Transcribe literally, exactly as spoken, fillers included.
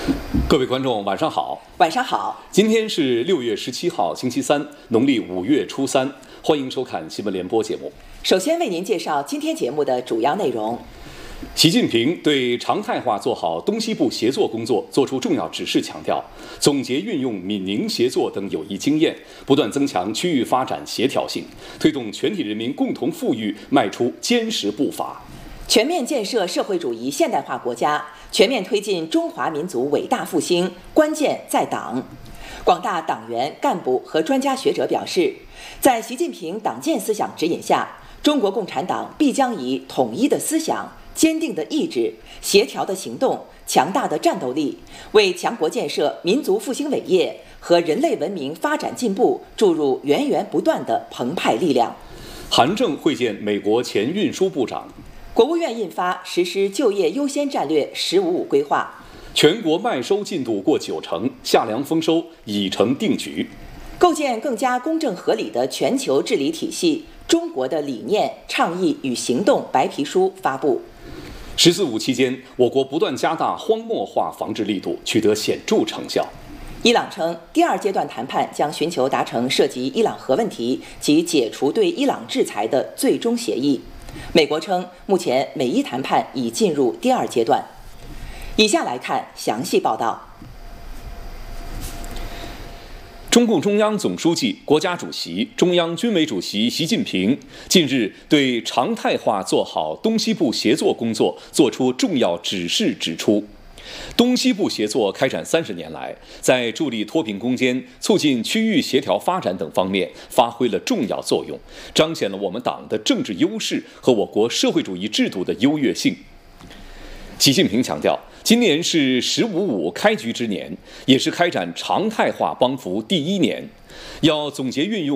各位观众，晚上好。 晚上好。 今天是六月十七号，星期三，农历五月初三。欢迎收看新闻联播节目。 首先为您介绍今天节目的主要内容。 习近平对常态化做好东西部协作工作作出重要指示，强调总结运用闽宁协作等有益经验，不断增强区域发展协调性，推动全体人民共同富裕迈出坚实步伐。 全面建设社会主义现代化国家，全面推进中华民族伟大复兴，关键在党。广大党员干部和专家学者表示，在习近平党建思想指引下，中国共产党必将以统一的思想、坚定的意志、协调的行动、强大的战斗力，为强国建设、民族复兴伟业和人类文明发展进步注入源源不断的澎湃力量。 韩正会见美国前运输部长。 国务院印发实施就业优先战略“十五五”规划。 全国麦收进度过九成，夏粮丰收已成定局。 构建更加公正合理的全球治理体系，中国的理念、倡议与行动白皮书发布。 十四五期间，我国不断加大荒漠化防治力度，取得显著成效。 伊朗称，第二阶段谈判将寻求达成涉及伊朗核问题及解除对伊朗制裁的最终协议。美国称，目前美伊谈判已进入第二阶段。以下来看详细报道。 中共中央总书记、国家主席、中央军委主席习近平近日对常态化做好东西部协作工作作出重要指示，指出，东西部协作开展三十年来，在助力脱贫攻坚、促进区域协调发展等方面发挥了重要作用，彰显了我们党的政治优势和我国社会主义制度的优越性。习近平强调，今年是“十五五”开局之年，也是开展常态化帮扶第一年，要总结运用